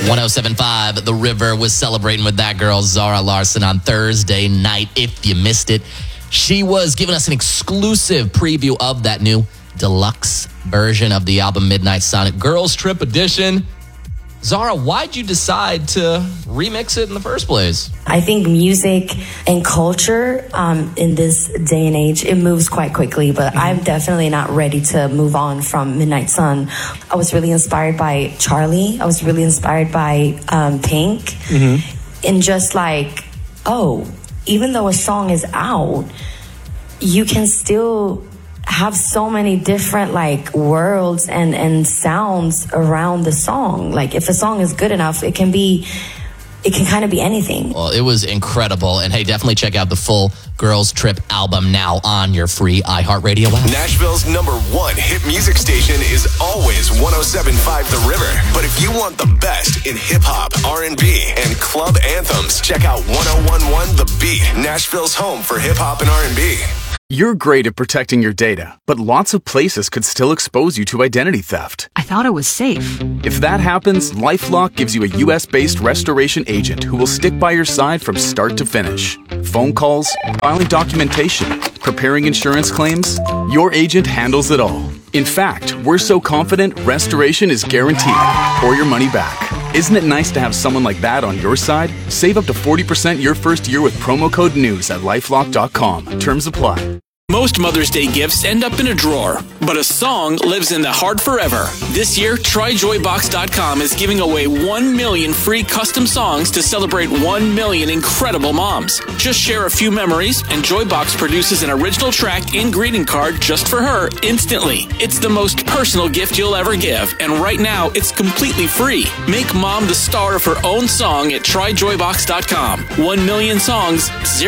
107.5 The River was celebrating with that girl, Zara Larsson, on Thursday night. If you missed it, she was giving us an exclusive preview of that new deluxe version of the album Midnight Sun, Girls Trip Edition. Zara, why'd you decide to remix it in the first place? I think music and culture in this day and age, it moves quite quickly, but I'm definitely not ready to move on from Midnight Sun. I was really inspired by Charlie. I was really inspired by Pink. And just like, even though a song is out, you can still have so many different like worlds and sounds around the song. Like if a song is good enough, it can kind of be anything. Well, it was incredible. And hey, definitely check out the full Girls Trip album now on your free iHeartRadio app. Nashville's #1 hit music station is always 107.5 The River. But if you want the best in hip-hop, R&B, and club anthems, check out 101.1 The Beat, Nashville's home for hip-hop and R&B. You're great at protecting your data, but lots of places could still expose you to identity theft. I thought it was safe. If that happens, LifeLock gives you a US-based restoration agent who will stick by your side from start to finish. Phone calls, filing documentation, preparing insurance claims, your agent handles it all. In fact, we're so confident restoration is guaranteed or your money back. Isn't it nice to have someone like that on your side? Save up to 40% your first year with promo code NEWS at LifeLock.com. Terms apply. Most Mother's Day gifts end up in a drawer, but a song lives in the heart forever. This year, TryJoyBox.com is giving away 1 million free custom songs to celebrate 1 million incredible moms. Just share a few memories, and Joybox produces an original track and greeting card just for her instantly. It's the most personal gift you'll ever give, and right now, it's completely free. Make mom the star of her own song at TryJoyBox.com. 1 million songs,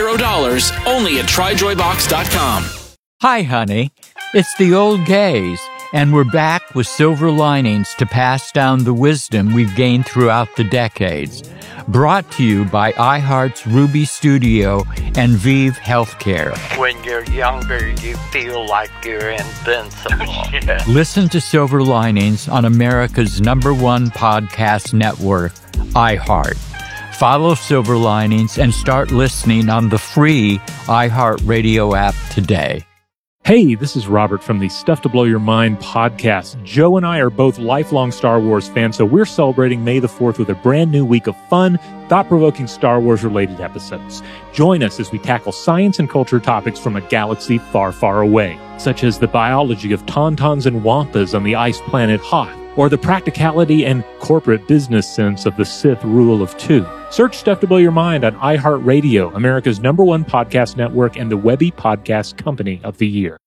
$0, only at TryJoyBox.com. Hi, honey. It's the old gays, and we're back with silver linings to pass down the wisdom we've gained throughout the decades. Brought to you by iHeart's Ruby Studio and Vive Healthcare. When you're younger, you feel like you're invincible. Listen to Silver Linings on America's #1 podcast network, iHeart. Follow Silver Linings and start listening on the free iHeartRadio app today. Hey, this is Robert from the Stuff to Blow Your Mind podcast. Joe and I are both lifelong Star Wars fans, so we're celebrating May the 4th with a brand new week of fun, thought-provoking Star Wars-related episodes. Join us as we tackle science and culture topics from a galaxy far, far away, such as the biology of tauntauns and wampas on the ice planet Hoth, or the practicality and corporate business sense of the Sith Rule of Two. Search Stuff to Blow Your Mind on iHeartRadio, America's #1 podcast network and the Webby Podcast Company of the Year.